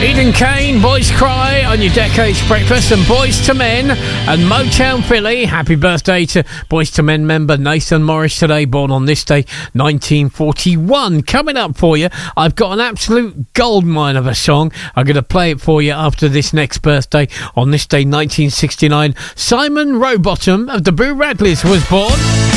Eden Kane, Boys Cry on your Decades Breakfast, and Boys to Men and Motown Philly. Happy birthday to Boys to Men member Nathan Morris today, born on this day, 1941. Coming up for you, I've got an absolute goldmine of a song. I'm going to play it for you after this next birthday. On this day, 1969, Simon Rowbottom of the Boo Radleys was born.